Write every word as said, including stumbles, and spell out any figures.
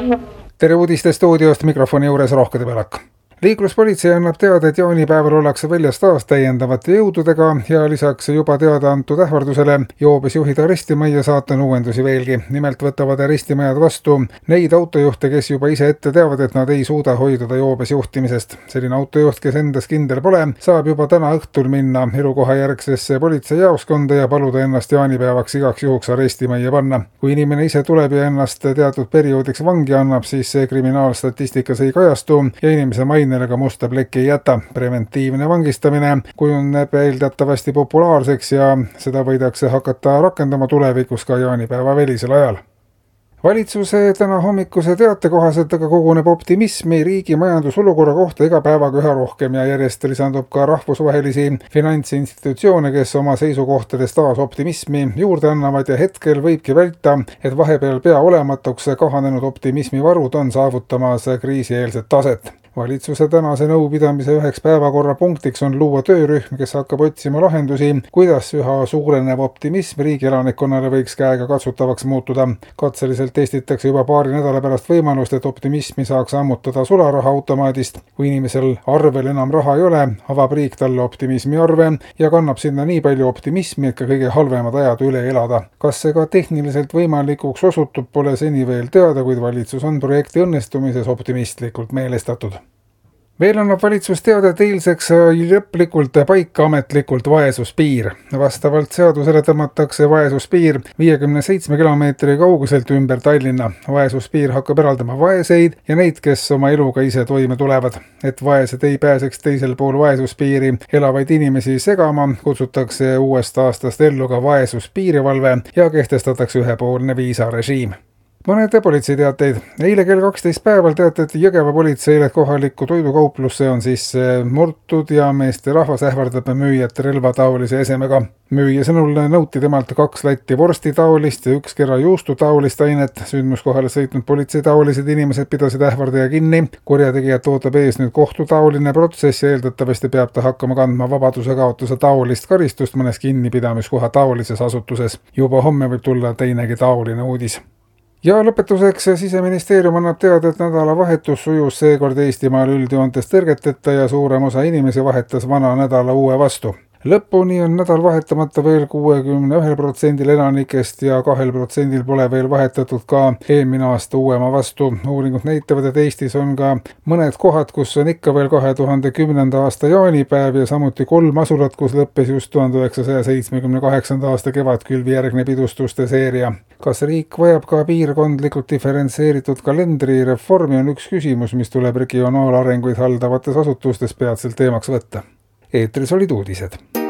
Tere uudiste stuudiost, mikrofoni juures Rohkede Pelak. Liikluspolitsei annab teada, et jaanipäeval ollakse väljas taas täiendavate jõududega ja lisaks juba teada antud ähvardusele joobes juhid arestimajja saata on uuendusi veelgi. Nimelt võtavad arestimajad vastu neid autojuhte, kes juba ise ette teavad, et nad ei suuda hoiduda joobes juhtimisest. Selline autojuht, kes endas kindel pole, saab juba täna õhtul minna elukoha järgsesse politseijaoskonda ja paluda ennast jaanipäevaks igaks juhuks arestimajja panna. Kui inimene ise tuleb ja ennast teatud perioodiks vangi annab, siis see kriminaalstatistikas ei kajastu ja inimese maine ka musta plekki ei jäta. Preventiivne vangistamine kujuneb eeldatavasti populaarseks ja seda võidakse hakata rakendama tulevikus ka jaanipäeva välisel ajal. Valitsuse täna hommikuse teate kohaselt aga koguneb optimismi riigi majandusolukorra kohta iga päevaga üha rohkem ja järjest lisandub ka rahvusvahelisi finantsinstitutsioone, kes oma seisukohtades taas optimismi juurde annavad ja hetkel võibki välta, et vahepeal pea olematuks kahanenud optimismivarud on saavutamas kriisieelset taset. Valitsuse tänase nõupidamise üheks päevakorrapunktiks on luua töörühm, kes hakkab otsima lahendusi, kuidas üha suurenev optimism riigi elanikkonnale võiks käega katsutavaks muutuda. Katseliselt testitakse juba paari nädala pärast võimalust, et optimismi saaks ammutada sularaha automaadist. Kui inimesel arvel enam raha ei ole, avab riik talle optimismi arve ja kannab sinna nii palju optimismi, et ka kõige halvemad ajad üle elada. Kas see ka tehniliselt võimalikuks osutub, pole seni veel teada, kuid valitsus on projekti õnnestumises optimistlikult meelestatud. Veel annab valitsus teada, et eilseks lõplikult paika ametlikult vaesuspiir. Vastavalt seadusele tõmmatakse vaesuspiir viiekümne seitsme kilomeetri kauguselt ümber Tallinna. Vaesuspiir hakkab eraldama vaeseid ja neid, kes oma eluga ise toime tulevad. Et vaesed ei pääseks teisel pool vaesuspiiri elavaid inimesi segama, kutsutakse uuest aastast ellu ka vaesuspiirivalve ja kehtestatakse ühepoolne viisarežiim. Mõned politseiteateid. Eile kell kaksteist päeval teatati Jõgeva politseile, et kohalikku toidukauplusse on siis murtud ja meeste rahvas ähvardab müüjat relvataolise esemega. Müüja sõnul nõuti temalt kaks latti vorstitaolist ja üks kera juustutaolist ainet. Sündmuskohale sõitnud politseitaolised inimesed pidasid ähvardaja kinni. Kurjategijad ootab ees nüüd kohtutaoline protsess ja eeldatavasti peab ta hakkama kandma vabaduse kaotuse taolist karistust mõnes kinnipidamiskoha taolises asutuses. Juba homme võib tulla teinegi taoline uudis. Ja lõpetuseks Siseministeerium annab teada, et nädalavahetus sujus seekord Eestimaal üldjoontes tõrgeteta ja suurem osa inimesi vahetas vana nädala uue vastu. Lõpuni on nädal vahetamata veel kuuekümne ühel protsendil elanikest ja kahel protsendil pole veel vahetatud ka eelmine aasta uuema vastu. Uuringud näitavad, et Eestis on ka mõned kohad, kus on ikka veel kahe tuhande kümnenda aasta jaanipäev ja samuti kolm asulat, kus lõppes just tuhande üheksasaja seitsmekümne kaheksanda aasta kevadkülvi järgne pidustuste seeria. Kas riik vajab ka piirkondlikult diferentseeritud kalendrireformi on üks küsimus, mis tuleb regionaalarenguid haldavates asutustes peatselt teemaks võtta. Eetris olid uudised.